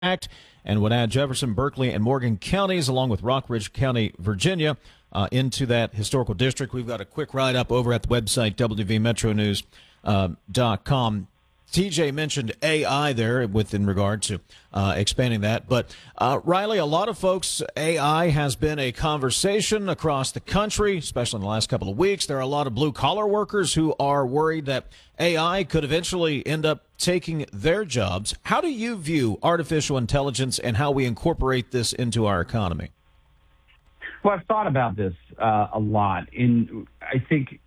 Act and would add Jefferson, Berkeley, and Morgan counties, along with Rockridge County, Virginia, into that historical district. We've got a quick write-up over at the website, wvmetronews.com. TJ mentioned AI there in regard to expanding that. But, Riley, a lot of folks, AI has been a conversation across the country, especially in the last couple of weeks. There are a lot of blue-collar workers who are worried that AI could eventually end up taking their jobs. How do you view artificial intelligence and how we incorporate this into our economy? Well, I've thought about this a lot. I think,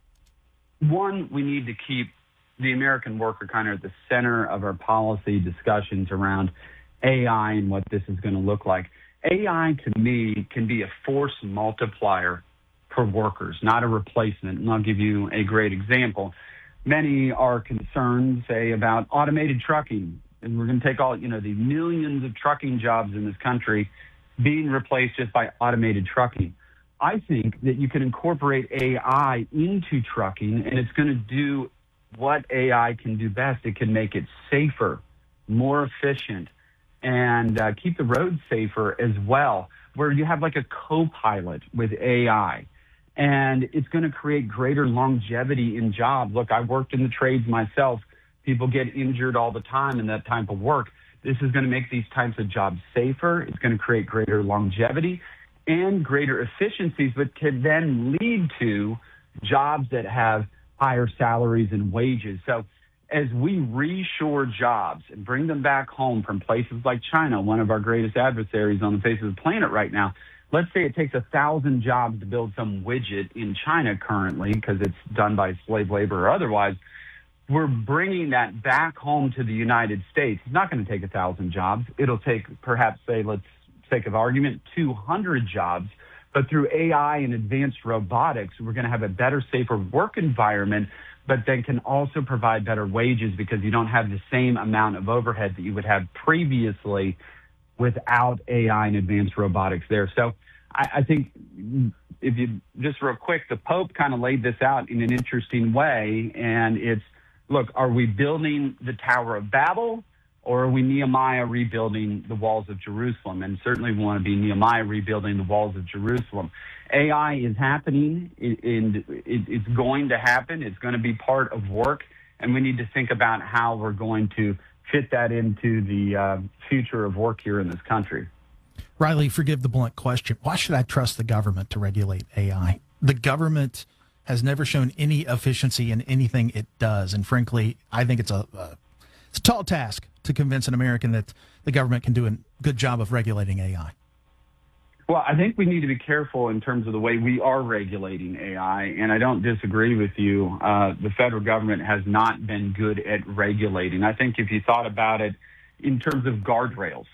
one, we need to keep the American worker kind of at the center of our policy discussions around AI and what this is going to look like. AI, to me, can be a force multiplier for workers, not a replacement. And I'll give you a great example. Many are concerned, say, about automated trucking. And we're going to take all, the millions of trucking jobs in this country being replaced just by automated trucking. I think that you can incorporate AI into trucking, and it's going to do what AI can do best. It can make it safer, more efficient, and keep the roads safer as well, where you have like a co-pilot with AI. And it's going to create greater longevity in jobs. Look, I worked in the trades myself. People get injured all the time in that type of work. This is going to make these types of jobs safer. It's going to create greater longevity and greater efficiencies, but can then lead to jobs that have higher salaries and wages. So as we reshore jobs and bring them back home from places like China, one of our greatest adversaries on the face of the planet right now, let's say it takes 1,000 jobs to build some widget in China currently because it's done by slave labor or otherwise. We're bringing that back home to the United States. It's not going to take 1,000 jobs. It'll take perhaps, say, let's sake of argument, 200 jobs. But through AI and advanced robotics, we're going to have a better, safer work environment, but then can also provide better wages because you don't have the same amount of overhead that you would have previously without AI and advanced robotics there. So I think if you just real quick, the Pope kind of laid this out in an interesting way. And it's, look, are we building the Tower of Babel? Or are we Nehemiah rebuilding the walls of Jerusalem? And certainly we want to be Nehemiah rebuilding the walls of Jerusalem. AI is happening. It's going to happen. It's going to be part of work. And we need to think about how we're going to fit that into the future of work here in this country. Riley, forgive the blunt question. Why should I trust the government to regulate AI? The government has never shown any efficiency in anything it does. And frankly, I think it's a tall task to convince an American that the government can do a good job of regulating AI. Well, I think we need to be careful in terms of the way we are regulating AI, and I don't disagree with you. The federal government has not been good at regulating. I think if you thought about it in terms of guardrails,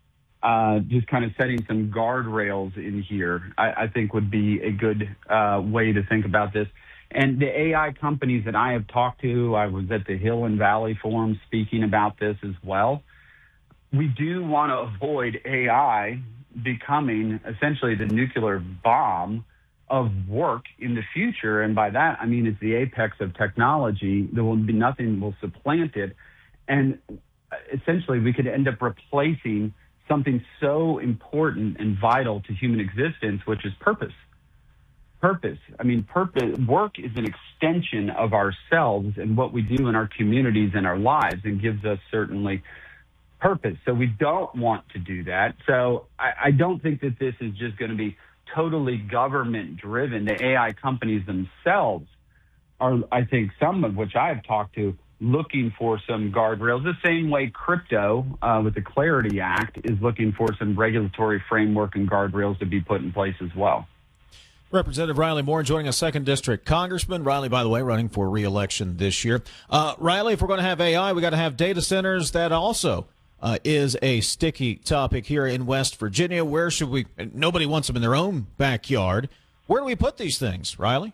just kind of setting some guardrails in here, I think would be a good way to think about this. And the AI companies that I have talked to, I was at the Hill and Valley Forum speaking about this as well. We do want to avoid AI becoming essentially the nuclear bomb of work in the future. And by that, I mean it's the apex of technology. There will be nothing will supplant it. And essentially, we could end up replacing something so important and vital to human existence, which is purpose. Purpose. I mean, work is an extension of ourselves and what we do in our communities and our lives, and gives us certainly purpose. So we don't want to do that. So I don't think that this is just going to be totally government driven. The AI companies themselves are, I think, some of which I've talked to, looking for some guardrails, the same way crypto with the Clarity Act is looking for some regulatory framework and guardrails to be put in place as well. Representative Riley Moore joining us, 2nd District Congressman. Riley, by the way, running for re-election this year. Riley, if we're going to have AI, we got to have data centers. That also is a sticky topic here in West Virginia. Where should we? Nobody wants them in their own backyard. Where do we put these things, Riley?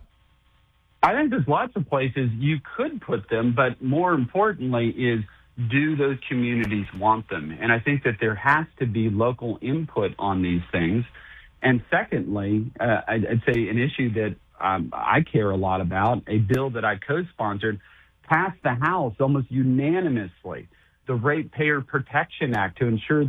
I think there's lots of places you could put them, but more importantly is, do those communities want them? And I think that there has to be local input on these things. And secondly, I'd say an issue that I care a lot about, a bill that I co-sponsored, passed the House almost unanimously. the Ratepayer Protection Act to ensure